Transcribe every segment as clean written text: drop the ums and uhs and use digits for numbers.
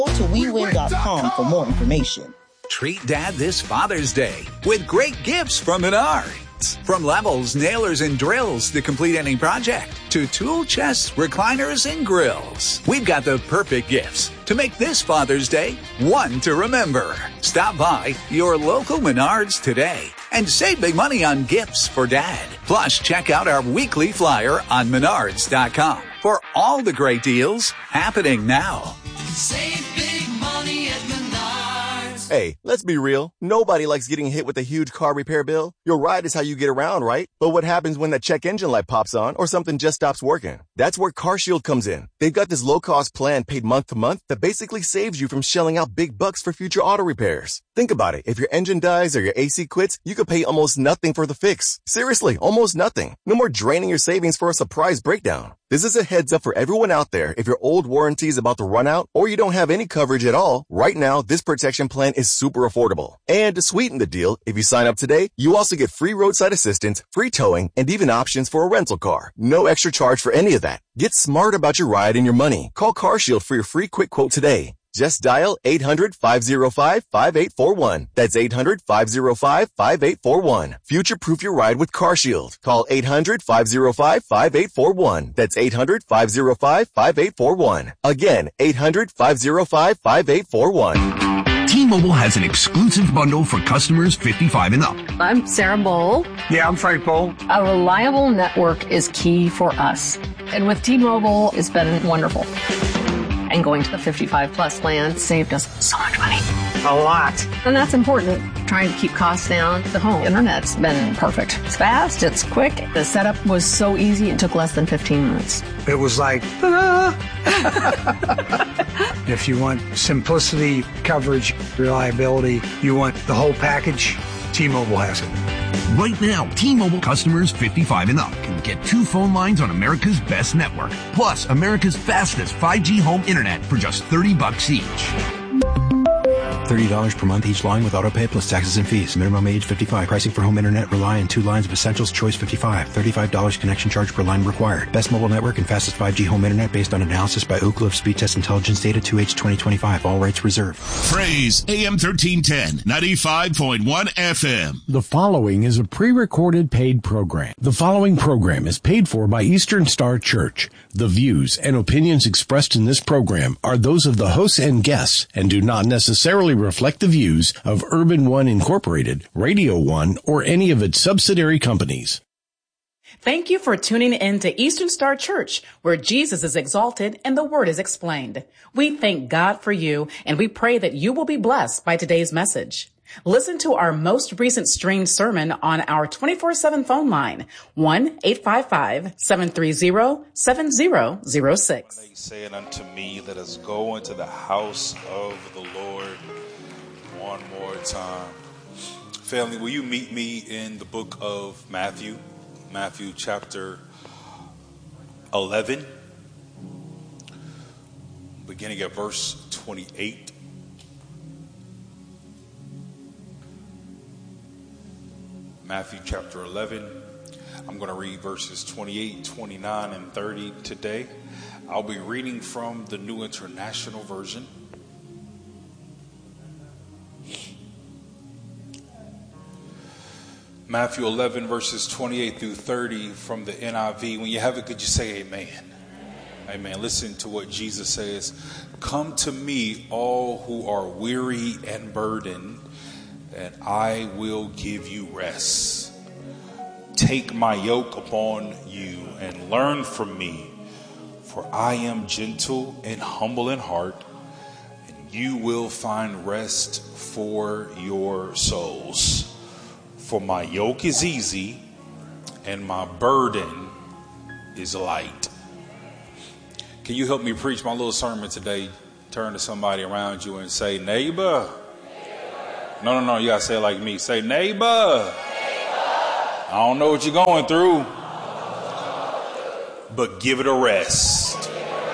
Go to WeWin.com for more information. Treat Dad this Father's Day with great gifts from Menards. From levels, nailers, and drills to complete any project, to tool chests, recliners, and grills. We've got the perfect gifts to make this Father's Day one to remember. Stop by your local Menards today and save big money on gifts for Dad. Plus, check out our weekly flyer on Menards.com for all the great deals happening now. Save big money at Menards. Hey, let's be real. Nobody likes getting hit with a huge car repair bill. Your ride is how you get around, right? But what happens when that check engine light pops on or something just stops working? That's where CarShield comes in. They've got this low-cost plan paid month to month that basically saves you from shelling out big bucks for future auto repairs. Think about it. If your engine dies or your AC quits, you could pay almost nothing for the fix. Seriously, almost nothing. No more draining your savings for a surprise breakdown. This is a heads up for everyone out there. If your old warranty is about to run out or you don't have any coverage at all, right now, this protection plan is super affordable. And to sweeten the deal, if you sign up today, you also get free roadside assistance, free towing, and even options for a rental car. No extra charge for any of that. Get smart about your ride and your money. Call CarShield for your free quick quote today. Just dial 800-505-5841. That's 800-505-5841. Future-proof your ride with CarShield. Call 800-505-5841. That's 800-505-5841. Again, 800-505-5841. T-Mobile has an exclusive bundle for customers 55 and up. I'm Sarah Bowl. Yeah, I'm Frank Bowl. A reliable network is key for us. And with T-Mobile, it's been wonderful. And going to the 55 plus plan saved us so much money. A lot. And that's important. Trying to keep costs down. The home internet's been perfect. It's fast, it's quick. The setup was so easy, it took less than 15 minutes. It was like, If you want simplicity, coverage, reliability, you want the whole package, T-Mobile has it. Right now, T-Mobile customers 55 and up can get 2 phone lines on America's best network, plus America's fastest 5G home internet for just $30 each. $30 per month each line with autopay plus taxes and fees. Minimum age 55. Pricing for home internet rely on 2 lines of Essentials Choice 55. $35 connection charge per line required. Best mobile network and fastest 5G home internet based on analysis by Ookla of Speed Test Intelligence data 2H 2025. All rights reserved. Phrase AM 1310, 95.1 FM. The following is a pre-recorded paid program. The following program is paid for by Eastern Star Church. The views and opinions expressed in this program are those of the hosts and guests and do not necessarily reflect the views of Urban One Incorporated, Radio One, or any of its subsidiary companies. Thank you for tuning in to Eastern Star Church, where Jesus is exalted and the Word is explained. We thank God for you, and we pray that you will be blessed by today's message. Listen to our most recent streamed sermon on our 24/7 phone line, 1-855-730-7006. Saying unto me, let us go into the house of the Lord one more time. Family, will you meet me in the book of Matthew chapter 11, beginning at verse 28. Matthew chapter 11. I'm going to read verses 28, 29, and 30 today. I'll be reading from the New International Version. Matthew 11, verses 28 through 30 from the NIV. When you have it, could you say amen? Amen. Listen to what Jesus says. Come to me, all who are weary and burdened, and I will give you rest. Take my yoke upon you and learn from me, for I am gentle and humble in heart, and you will find rest for your souls. For my yoke is easy and my burden is light. Can you help me preach my little sermon today? Turn to somebody around you and say, neighbor. No, you gotta say it like me. Say, neighbor. I don't know what you're going through, but give it a rest.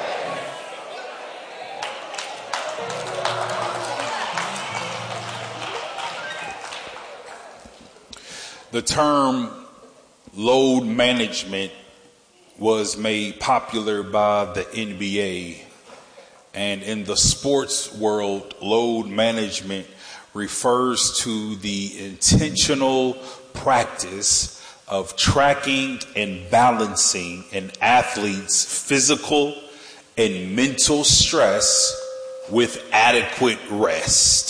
The term load management was made popular by the NBA And in the sports world, load management refers to the intentional practice of tracking and balancing an athlete's physical and mental stress with adequate rest.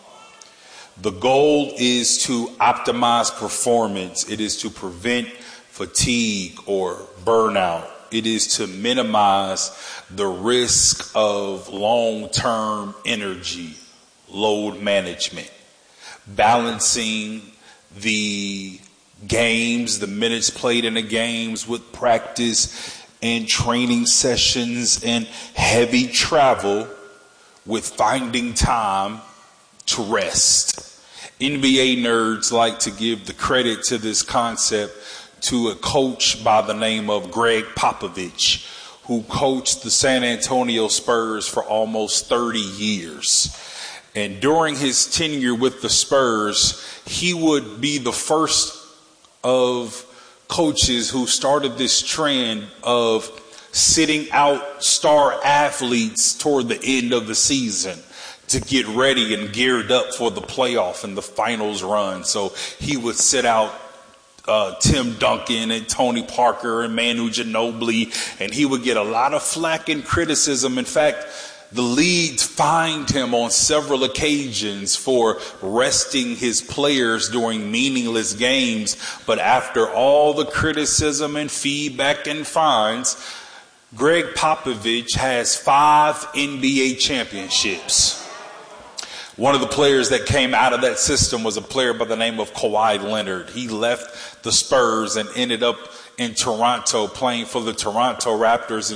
The goal is to optimize performance. It is to prevent fatigue or burnout. It is to minimize the risk of long-term energy load management. Balancing the games, the minutes played in the games with practice and training sessions and heavy travel with finding time to rest. NBA nerds like to give the credit to this concept to a coach by the name of Greg Popovich, who coached the San Antonio Spurs for almost 30 years. And during his tenure with the Spurs, he would be the first of coaches who started this trend of sitting out star athletes toward the end of the season to get ready and geared up for the playoff and the finals run. So he would sit out Tim Duncan and Tony Parker and Manu Ginobili, and he would get a lot of flack and criticism. In fact, the league fined him on several occasions for resting his players during meaningless games. But after all the criticism and feedback and fines, Greg Popovich has 5 NBA championships. One of the players that came out of that system was a player by the name of Kawhi Leonard. He left the Spurs and ended up in Toronto playing for the Toronto Raptors in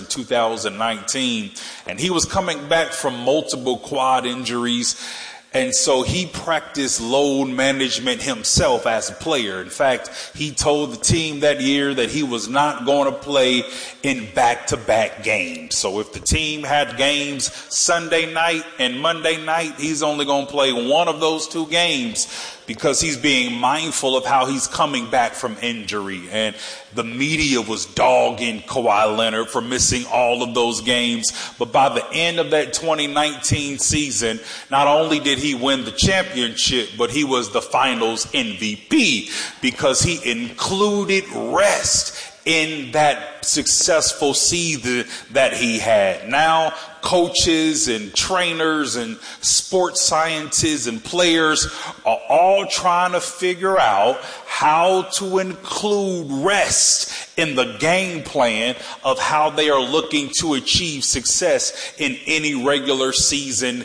2019. And he was coming back from multiple quad injuries. And so he practiced load management himself as a player. In fact, he told the team that year that he was not going to play in back-to-back games. So if the team had games Sunday night and Monday night, he's only going to play one of those 2 games because he's being mindful of how he's coming back from injury. And the media was dogging Kawhi Leonard for missing all of those games. But by the end of that 2019 season, not only did he win the championship, but he was the finals MVP because he included rest in that successful season that he had. Now, coaches and trainers and sports scientists and players are all trying to figure out how to include rest in the game plan of how they are looking to achieve success in any regular season,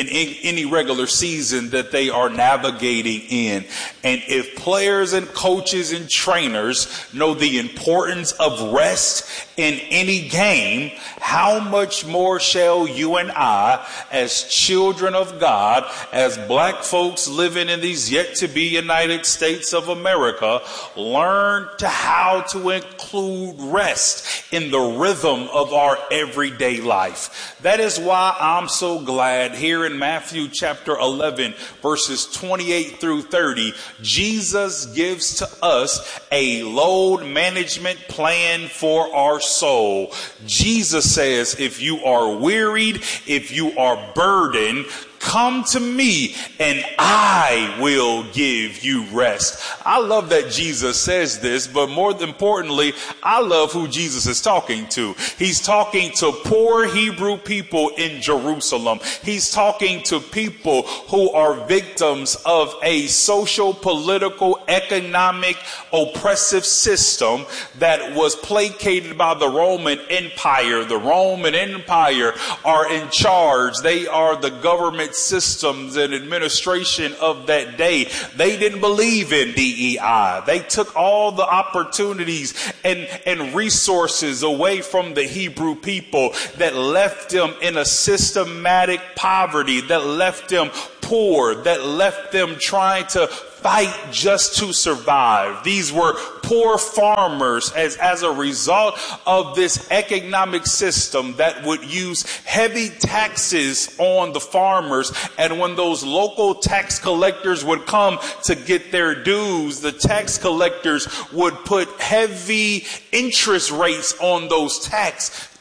that they are navigating in. And if players and coaches and trainers know the importance of rest in any game, how much more shall you and I, as children of God, as black folks living in these yet to be United States of America, learn to how to include rest in the rhythm of our everyday life. That is why I'm so glad here in Matthew chapter 11, verses 28 through 30, Jesus gives to us a load management plan for our soul. Jesus says, if you are wearied, if you are burdened, come to me and I will give you rest. I love that Jesus says this, but more importantly, I love who Jesus is talking to. He's talking to poor Hebrew people in Jerusalem. He's talking to people who are victims of a social, political, economic, oppressive system that was placated by the Roman Empire. The Roman Empire are in charge. They are the government systems and administration of that day. They didn't believe in DEI. They took all the opportunities and resources away from the Hebrew people that left them in a systematic poverty, that left them poor, that left them trying to fight just to survive. These were poor farmers as a result of this economic system that would use heavy taxes on the farmers. And when those local tax collectors would come to get their dues, the tax collectors would put heavy interest rates on those tax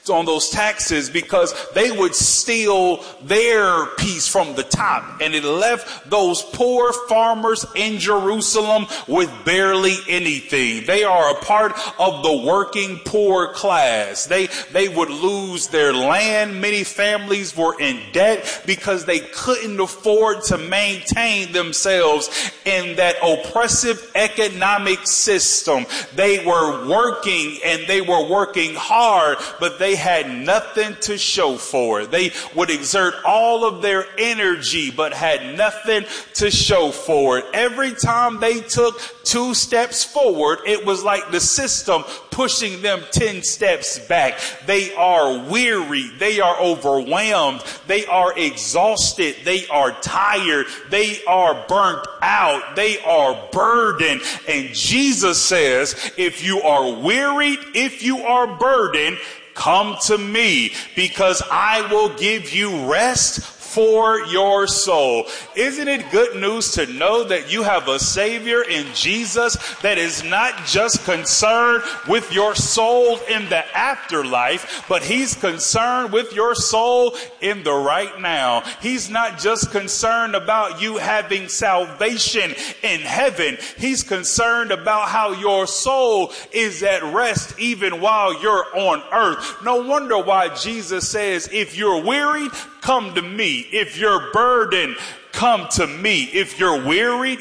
on those taxes because they would steal their piece from the top, and it left those poor farmers in Jerusalem with barely anything. They are a part of the working poor class. They would lose their land. Many families were in debt because they couldn't afford to maintain themselves in that oppressive economic system. They were working, and they were working hard, but they had nothing to show for it. They would exert all of their energy, but had nothing to show for it. Every time they took 2 steps forward, it was like the system pushing them 10 steps back. They are weary. They are overwhelmed. They are exhausted. They are tired. They are burnt out. They are burdened. And Jesus says, if you are wearied, if you are burdened, come to me, because I will give you rest for your soul. Isn't it good news to know that you have a Savior in Jesus that is not just concerned with your soul in the afterlife, but he's concerned with your soul in the right now. He's not just concerned about you having salvation in heaven. He's concerned about how your soul is at rest even while you're on earth. No wonder why Jesus says, if you're wearied, come to me. If you're burdened, come to me. If you're wearied,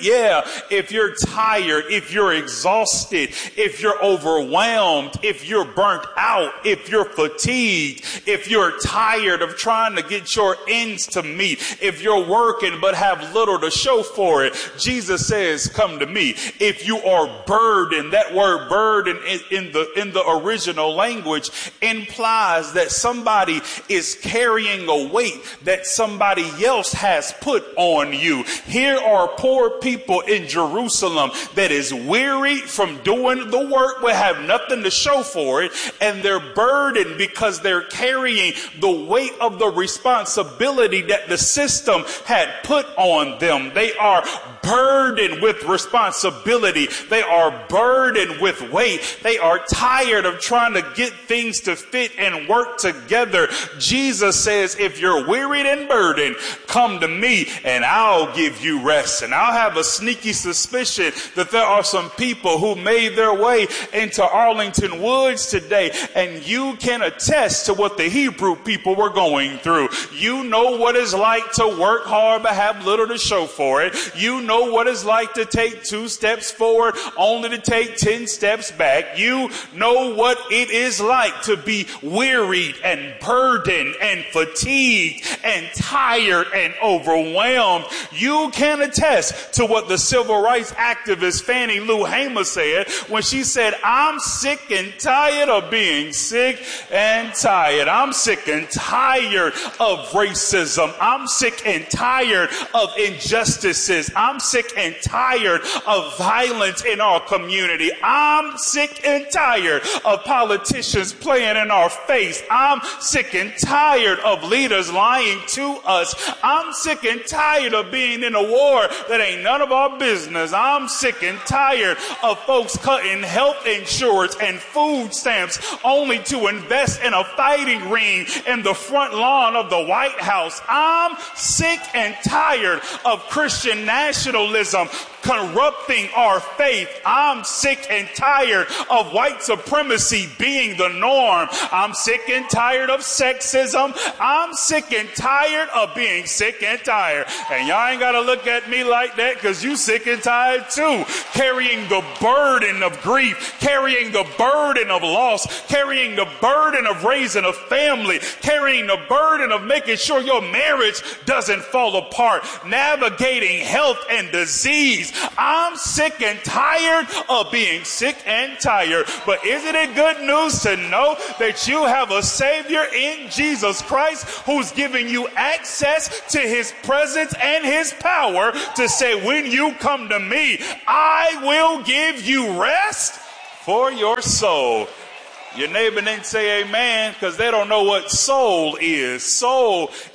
if you're tired, if you're exhausted, if you're overwhelmed, if you're burnt out, if you're fatigued, if you're tired of trying to get your ends to meet, if you're working but have little to show for it, Jesus says, come to me. If you are burdened, that word burden in the original language implies that somebody is carrying a weight that somebody else has put on you. Here are poor people in Jerusalem that is weary from doing the work but have nothing to show for it, and they're burdened because they're carrying the weight of the responsibility that the system had put on them. They are burdened with responsibility. They are burdened with weight. They are tired of trying to get things to fit and work together. Jesus says, if you're wearied and burdened, come to me and I'll give you rest. And I'll have a sneaky suspicion that there are some people who made their way into Arlington Woods today, and you can attest to what the Hebrew people were going through. You know what it's like to work hard but have little to show for it. You know what it's like to take 2 steps forward only to take 10 steps back. You know what it is like to be wearied and burdened and fatigued and tired and overwhelmed. You can attest to what the civil rights activist Fannie Lou Hamer said when she said, I'm sick and tired of being sick and tired. I'm sick and tired of racism. I'm sick and tired of injustices. I'm sick and tired of violence in our community. I'm sick and tired of politicians playing in our face. I'm sick and tired of leaders lying to us. I'm sick and tired of being in a war that ain't none of our business. I'm sick and tired of folks cutting health insurance and food stamps only to invest in a fighting ring in the front lawn of the White House. I'm sick and tired of Christian nationalism corrupting our faith. I'm sick and tired of white supremacy being the norm. I'm sick and tired of sexism. I'm sick and tired of being sick and tired. And y'all ain't got to look at me like that, because you sick and tired too. Carrying the burden of grief, carrying the burden of loss, carrying the burden of raising a family, carrying the burden of making sure your marriage doesn't fall apart, navigating health and disease. I'm sick and tired of being sick and tired. But isn't it good news to know that you have a Savior in Jesus Christ who's giving you access to his presence and his power to say, when you come to me, I will give you rest for your soul. Your neighbor didn't say amen because they don't know what soul is. Soul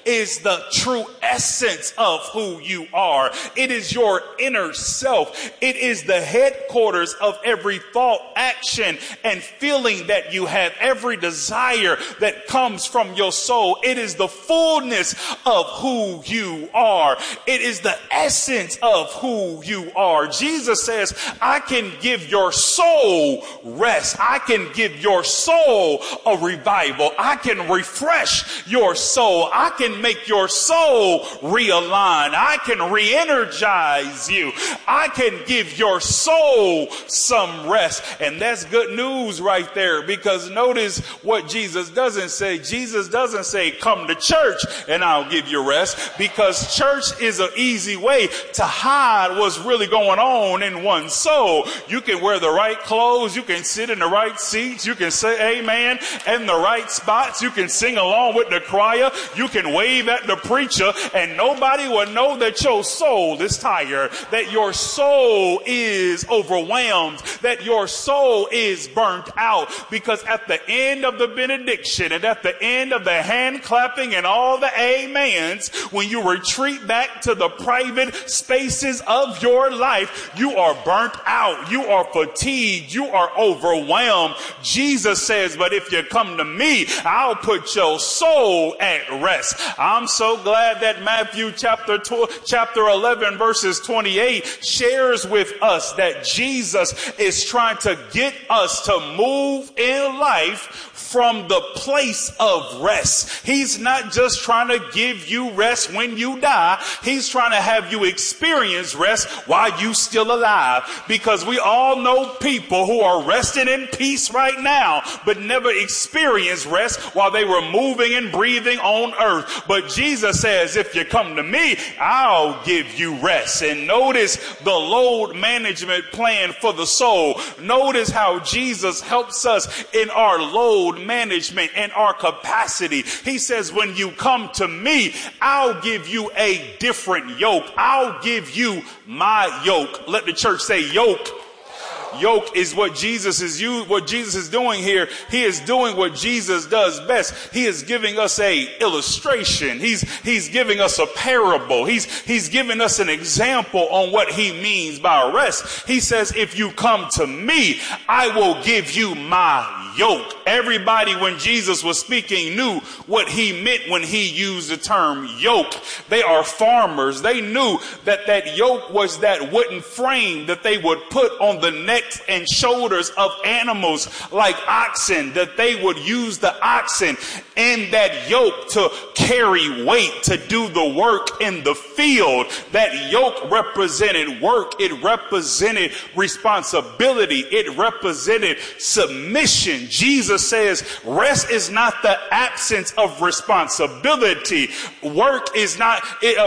is the true essence of who you are. It is your inner self. It is the headquarters of every thought, action, and feeling that you have, every desire that comes from your soul. It is the fullness of who you are. It is the essence of who you are. Jesus says, I can give your soul rest. I can give your soul a revival. I can refresh your soul. I can make your soul realign. I can re-energize you. I can give your soul some rest. And that's good news right there, because notice what Jesus doesn't say. Jesus doesn't say, come to church and I'll give you rest, because church is an easy way to hide what's really going on in one's soul. You can wear the right clothes. You can sit in the right seats. You can say amen in the right spots. You can sing along with the choir. You can wave at the preacher, and nobody will know that your soul is tired, that your soul is overwhelmed, that your soul is burnt out. Because at the end of the benediction and at the end of the hand clapping and all the amens, when you retreat back to the private spaces of your life, you are burnt out, you are fatigued, you are overwhelmed. Jesus says, but if you come to me, I'll put your soul at rest. I'm so glad that Matthew chapter 11 verses 28 shares with us that Jesus is trying to get us to move in life from the place of rest. He's not just trying to give you rest when you die. He's trying to have you experience rest while you still alive. Because we all know people who are resting in peace right now, but never experienced rest while they were moving and breathing on earth. But Jesus says, if you come to me, I'll give you rest. And notice the load management plan for the soul. Notice how Jesus helps us in our load management and our capacity. He says, when you come to me, I'll give you a different yoke. I'll give you my yoke. Let the church say yoke. Yoke is what Jesus is doing here. He is doing what Jesus does best. He is giving us a illustration. He's giving us a parable. He's giving us an example on what he means by rest. He says, if you come to me, I will give you my yoke. Everybody, when Jesus was speaking, knew what he meant when he used the term yoke. They are farmers. They knew that yoke was that wooden frame that they would put on the neck and shoulders of animals like oxen, that they would use the oxen and that yoke to carry weight, to do the work in the field. That yoke represented work. It represented responsibility. It represented submission. Jesus says rest is not the absence of responsibility. Rest is not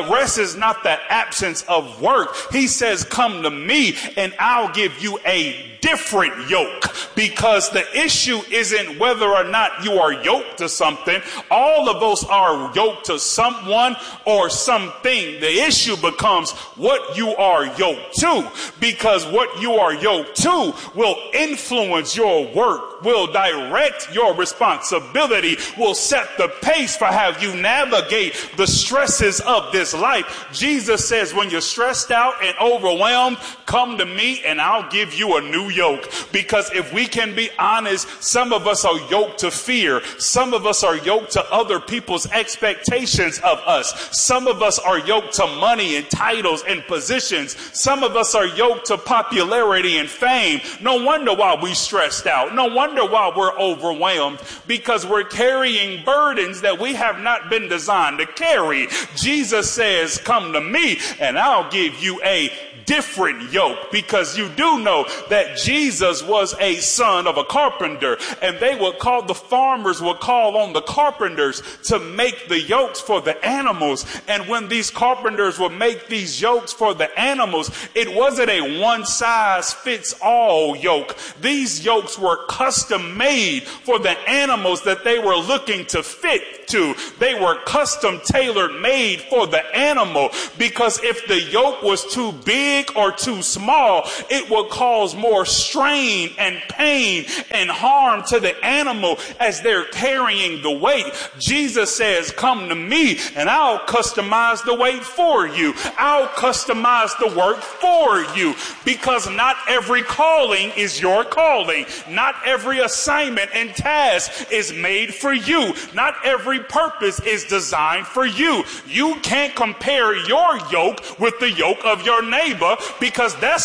the absence of work. He says, come to me and I'll give you a different yoke, because the issue isn't whether or not you are yoked to something. All of us are yoked to someone or something. The issue becomes what you are yoked to, because what you are yoked to will influence your work, will direct your responsibility, will set the pace for how you navigate the stresses of this life. Jesus says, when you're stressed out and overwhelmed, come to me and I'll give you a new yoke. Because if we can be honest, some of us are yoked to fear. Some of us are yoked to other people's expectations of us. Some of us are yoked to money and titles and positions. Some of us are yoked to popularity and fame. No wonder why we stressed out. No wonder why we're overwhelmed, because we're carrying burdens that we have not been designed to carry. Jesus says, come to me and I'll give you a different yoke, because you do know that Jesus was a son of a carpenter, and the farmers would call on the carpenters to make the yokes for the animals. And when these carpenters would make these yokes for the animals, it wasn't a one size fits all yoke. These yokes were custom made for the animals that they were looking to fit to. They were custom tailored made for the animal, because if the yoke was too big big or too small, it will cause more strain and pain and harm to the animal as they're carrying the weight. Jesus says, come to me and I'll customize the weight for you. I'll customize the work for you, because not every calling is your calling. Not every assignment and task is made for you. Not every purpose is designed for you. You can't compare your yoke with the yoke of your neighbor, because that's